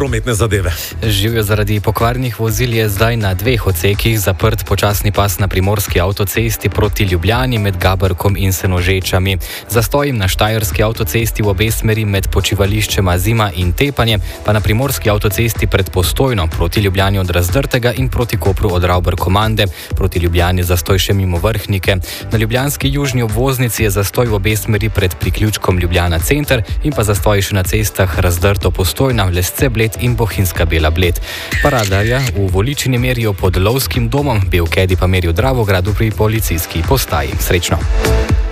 prometne zadeve. Živijo zaradi pokvarnih vozil je zdaj na 2 odsekih zaprt počasni pas na primorski avtocesti proti Ljubljani med Gaberkom in Senožečami. Zastojim na štajerski avtocesti v obe smeri med počivališčema Zima in Tepanje, pa na primorski avtocesti pred Postojno proti Ljubljani od Razdrtega in proti Kopru od Ravber-Komande. Proti Ljubljani zastoj še mimo Vrhnike. Na ljubljanski južni obvoznici je zastoj v obe smeri pred priključkom Ljubljana center in pa zastoj še na cestah Razdrto-Postojna, Lesce Bled in Bohinjska Bela Bled. Paradarja v Voličini merijo pod Lovskim domom, Belkedi pa merijo v Dravogradu pri policijski postaji. Srečno!